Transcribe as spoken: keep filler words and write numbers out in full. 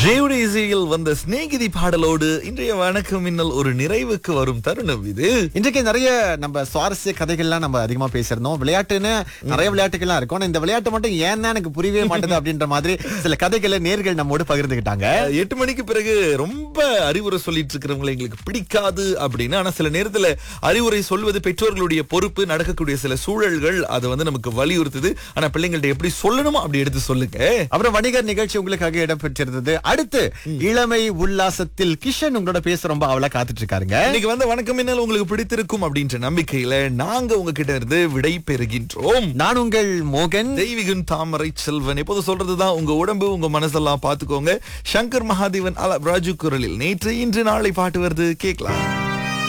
ஜேயுடைய இசையில் வந்த சிநேகிதி பாடலோடு இன்றைய வணக்கம் மின்னல் ஒரு நிறைவுக்கு வரும் தருணம் இது. இன்றைக்கு நிறைய நம்ம சுவாரஸ்ய கதைகள்லாம் நம்ம அதிகமா பேசியிருந்தோம். விளையாட்டுன்னு நிறைய விளையாட்டுகள்லாம் இருக்கும். ஆனா இந்த விளையாட்டு மட்டும் ஏன்னா எனக்கு புரியவே மாட்டேது அப்படின்ற மாதிரி சில கதைகளை நேர்கள் நம்மோடு பகிர்ந்துகிட்டாங்க. எட்டு மணிக்கு பிறகு ரொம்ப அறிவுரை சொல்லிட்டு இருக்கிறவங்களை எங்களுக்கு பிடிக்காது அப்படின்னு. ஆனா சில நேரத்துல அறிவுரை சொல்வது பெற்றோர்களுடைய பொறுப்பு. நடக்கக்கூடிய சில சூழல்கள் அதை வந்து நமக்கு வலியுறுத்துது. ஆனா பிள்ளைங்கள்ட்ட எப்படி சொல்லணுமோ அப்படி எடுத்து சொல்லுங்க. அப்புறம் வணிகர் நிகழ்ச்சி உங்களுக்காக இடம்பெற்றிருந்தது. அடுத்து இளமை உல்லாசத்தில் கிஷன் உங்களோட பேச ரொம்ப அவளா காத்துட்டு இருக்காருங்க. இன்னைக்கு வந்து வணக்கம் மின்னல் உங்களுக்கு பிடித்திருக்கும் அப்படின்ற நம்பிக்கையில நாங்க உங்ககிட்ட இருந்து விடை பெறுகின்றோம். நான் உங்கள் மோகன். தெய்வீகன் தாமரை செல்வன். எப்போது சொல்றதுதான் உங்க உடம்பு உங்க மனசெல்லாம் பாத்துக்கோங்க. சங்கர் மகாதேவன் அல ராஜு குரலில் நேற்று இன்று நாளை பாட்டு வருது, கேட்கலாம்.